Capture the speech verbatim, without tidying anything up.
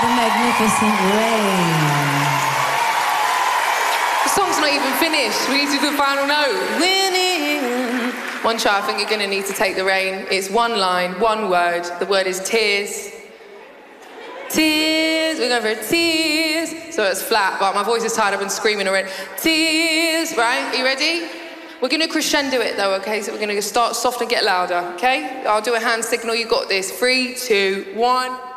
The Magnificent Rain. The song's not even finished. We need to do the final note. Winning. One try, I think you're gonna need to take the rain. It's one line, one word. The word is tears. Tears, we're going for tears. So it's flat, but my voice is tired. I've been screaming already. Tears, right? Are you ready? We're gonna crescendo it though, okay? So we're gonna start soft and get louder, okay? I'll do a hand signal, you got this. Three, two, one.